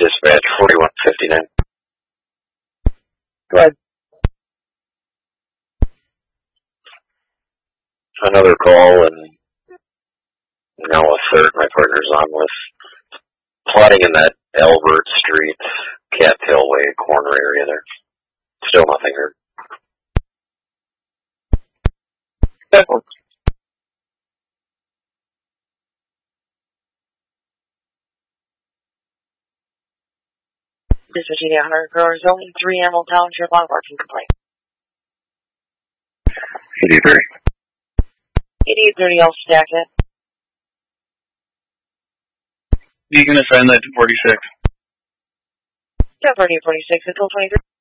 Dispatch 4159. Go ahead. Another call, and now a third my partner's on with plotting in that Albert Street, Cattail Way corner area there. Still nothing heard. This is Virginia Hunter Grower Zone 3 Animal Township on barking complaint. 83. 8830, I'll stack it. You can assign that to 46. Yeah, 46 until 23.